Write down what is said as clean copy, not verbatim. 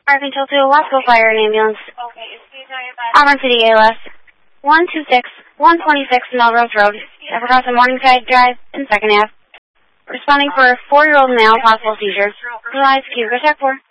Arkansas to Wasco Fire and Ambulance. Okay, is he talking about... Auburn City ALS. 126 Melrose Road. Across the Morningside Drive in Second Ave. Responding for a 4-year-old male, possible seizure. Realize Q. Go check for.